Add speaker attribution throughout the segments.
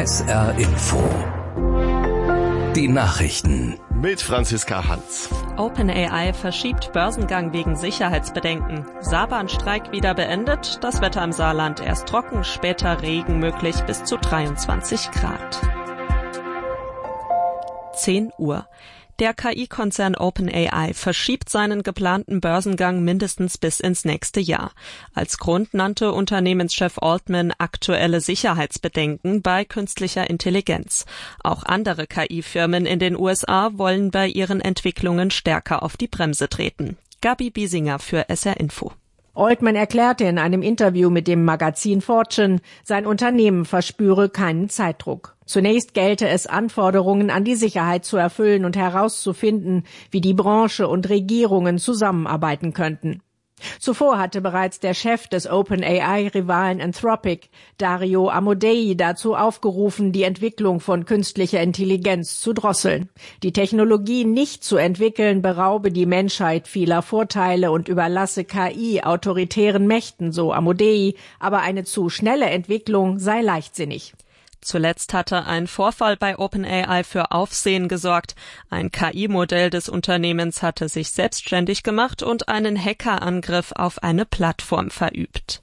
Speaker 1: SR Info. Die Nachrichten.
Speaker 2: Mit Franziska Hans.
Speaker 3: OpenAI verschiebt Börsengang wegen Sicherheitsbedenken. Saarbahnstreik wieder beendet. Das Wetter im Saarland erst trocken, später Regen möglich bis zu 23 Grad. 10 Uhr. Der KI-Konzern OpenAI verschiebt seinen geplanten Börsengang mindestens bis ins nächste Jahr. Als Grund nannte Unternehmenschef Altman aktuelle Sicherheitsbedenken bei künstlicher Intelligenz. Auch andere KI-Firmen in den USA wollen bei ihren Entwicklungen stärker auf die Bremse treten. Gabi Biesinger für SR Info.
Speaker 4: Altman erklärte in einem Interview mit dem Magazin Fortune, sein Unternehmen verspüre keinen Zeitdruck. Zunächst gelte es, Anforderungen an die Sicherheit zu erfüllen und herauszufinden, wie die Branche und Regierungen zusammenarbeiten könnten. Zuvor hatte bereits der Chef des OpenAI-Rivalen Anthropic, Dario Amodei, dazu aufgerufen, die Entwicklung von künstlicher Intelligenz zu drosseln. Die Technologie nicht zu entwickeln, beraube die Menschheit vieler Vorteile und überlasse KI autoritären Mächten, so Amodei, aber eine zu schnelle Entwicklung sei leichtsinnig.
Speaker 3: Zuletzt hatte ein Vorfall bei OpenAI für Aufsehen gesorgt. Ein KI-Modell des Unternehmens hatte sich selbstständig gemacht und einen Hackerangriff auf eine Plattform verübt.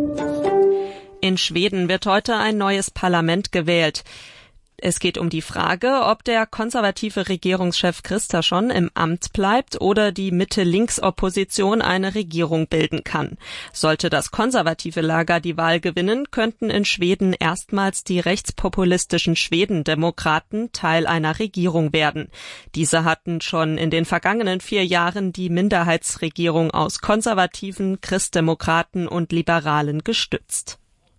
Speaker 3: In Schweden wird heute ein neues Parlament gewählt. Es geht um die Frage, ob der konservative Regierungschef Kristersson im Amt bleibt oder die Mitte-Links-Opposition eine Regierung bilden kann. Sollte das konservative Lager die Wahl gewinnen, könnten in Schweden erstmals die rechtspopulistischen Schwedendemokraten Teil einer Regierung werden. Diese hatten schon in den vergangenen 4 Jahren die Minderheitsregierung aus Konservativen, Christdemokraten und Liberalen gestützt.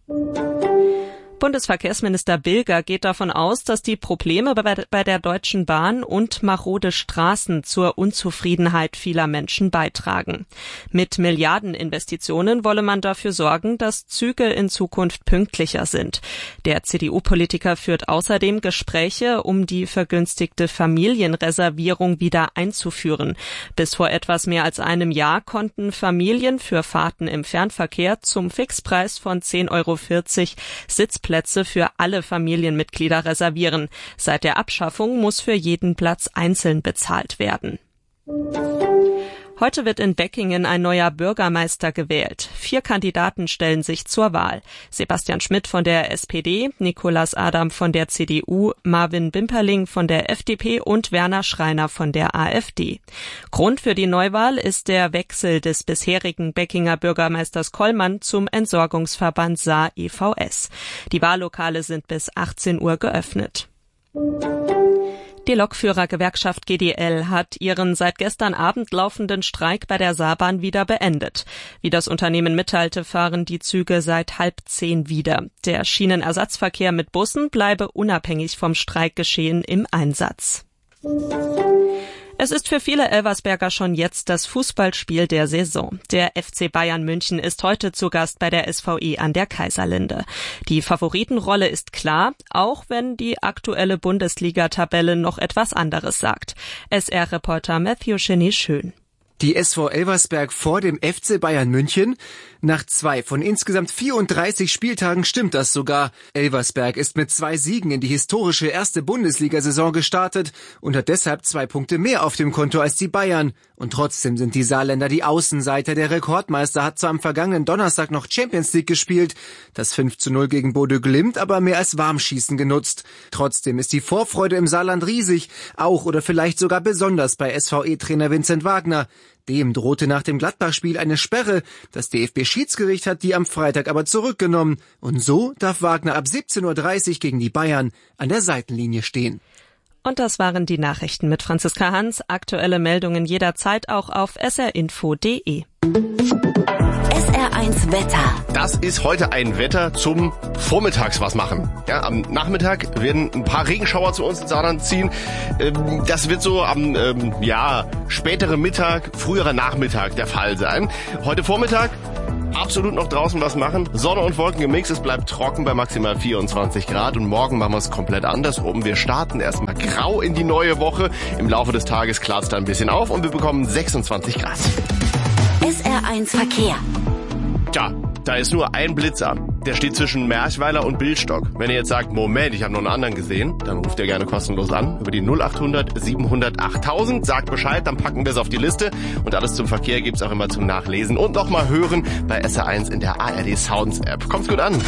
Speaker 3: Bundesverkehrsminister Bilger geht davon aus, dass die Probleme bei der Deutschen Bahn und marode Straßen zur Unzufriedenheit vieler Menschen beitragen. Mit Milliardeninvestitionen wolle man dafür sorgen, dass Züge in Zukunft pünktlicher sind. Der CDU-Politiker führt außerdem Gespräche, um die vergünstigte Familienreservierung wieder einzuführen. Bis vor etwas mehr als einem Jahr konnten Familien für Fahrten im Fernverkehr zum Fixpreis von 10,40 € Sitzplätze für alle Familienmitglieder reservieren. Seit der Abschaffung muss für jeden Platz einzeln bezahlt werden. Heute wird in Beckingen ein neuer Bürgermeister gewählt. 4 Kandidaten stellen sich zur Wahl. Sebastian Schmidt von der SPD, Nicolas Adam von der CDU, Marvin Bimperling von der FDP und Werner Schreiner von der AfD. Grund für die Neuwahl ist der Wechsel des bisherigen Beckinger Bürgermeisters Kollmann zum Entsorgungsverband Saar e.V.S. Die Wahllokale sind bis 18 Uhr geöffnet. Die Lokführergewerkschaft GDL hat ihren seit gestern Abend laufenden Streik bei der Saarbahn wieder beendet. Wie das Unternehmen mitteilte, fahren die Züge seit 9:30 wieder. Der Schienenersatzverkehr mit Bussen bleibe unabhängig vom Streikgeschehen im Einsatz. Es ist für viele Elversberger schon jetzt das Fußballspiel der Saison. Der FC Bayern München ist heute zu Gast bei der SVE an der Kaiserlinde. Die Favoritenrolle ist klar, auch wenn die aktuelle Bundesliga-Tabelle noch etwas anderes sagt. SR-Reporter Matthew Cheney-Schön.
Speaker 5: Die SV Elversberg vor dem FC Bayern München? Nach 2 von insgesamt 34 Spieltagen stimmt das sogar. Elversberg ist mit 2 Siegen in die historische erste Bundesliga-Saison gestartet und hat deshalb 2 Punkte mehr auf dem Konto als die Bayern. Und trotzdem sind die Saarländer die Außenseiter. Der Rekordmeister hat zwar am vergangenen Donnerstag noch Champions League gespielt, das 5:0 gegen Bodø Glimt aber mehr als Warmschießen genutzt. Trotzdem ist die Vorfreude im Saarland riesig, auch oder vielleicht sogar besonders bei SVE-Trainer Vincent Wagner. Dem drohte nach dem Gladbach-Spiel eine Sperre. Das DFB-Schiedsgericht hat die am Freitag aber zurückgenommen. Und so darf Wagner ab 17:30 Uhr gegen die Bayern an der Seitenlinie stehen.
Speaker 3: Und das waren die Nachrichten mit Franziska Hans. Aktuelle Meldungen jederzeit auch auf srinfo.de.
Speaker 6: SR1 Wetter.
Speaker 2: Das ist heute ein Wetter zum Vormittags was machen. Ja, am Nachmittag werden ein paar Regenschauer zu uns ins Saarland ziehen. Das wird so am späteren Mittag, früherer Nachmittag der Fall sein. Heute Vormittag absolut noch draußen was machen. Sonne und Wolken gemixt, es bleibt trocken bei maximal 24 Grad und morgen machen wir es komplett andersrum. Wir starten erstmal grau in die neue Woche. Im Laufe des Tages klart es dann ein bisschen auf und wir bekommen 26 Grad.
Speaker 6: SR1 Verkehr.
Speaker 2: Tja, da ist nur ein Blitzer. Der steht zwischen Merchweiler und Billstock. Wenn ihr jetzt sagt, Moment, ich habe noch einen anderen gesehen, dann ruft ihr gerne kostenlos an über die 0800 700 8000. Sagt Bescheid, dann packen wir es auf die Liste. Und alles zum Verkehr gibt's auch immer zum Nachlesen und nochmal hören bei SR1 in der ARD Sounds App. Kommt's gut an.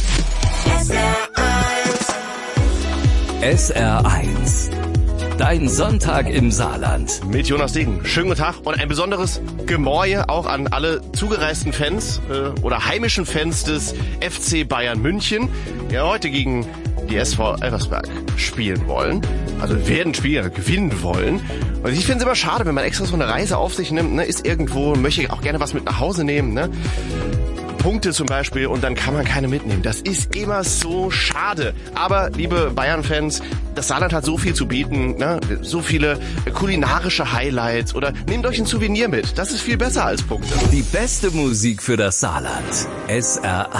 Speaker 1: SR1. Dein Sonntag im Saarland.
Speaker 2: Mit Jonas Degen. Schönen guten Tag und ein besonderes Gemäue auch an alle zugereisten Fans oder heimischen Fans des FC Bayern München, die heute gegen die SV Elversberg spielen wollen. Also werden spielen, gewinnen wollen. Und ich finde es immer schade, wenn man extra so eine Reise auf sich nimmt, ne, ist irgendwo, möchte auch gerne was mit nach Hause nehmen, ne? Punkte zum Beispiel, und dann kann man keine mitnehmen. Das ist immer so schade. Aber, liebe Bayern-Fans, das Saarland hat so viel zu bieten, ne? So viele kulinarische Highlights, oder nehmt euch ein Souvenir mit. Das ist viel besser als Punkte.
Speaker 1: Die beste Musik für das Saarland. SR1.